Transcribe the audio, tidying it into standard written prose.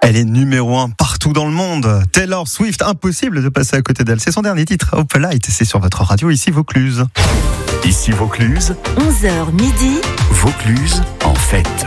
Elle est numéro 1 partout dans le monde. Taylor Swift, impossible de passer à côté d'elle. C'est son dernier titre, Opalite. C'est sur votre radio, ici Vaucluse. Ici Vaucluse, 11h midi. Vaucluse en fête.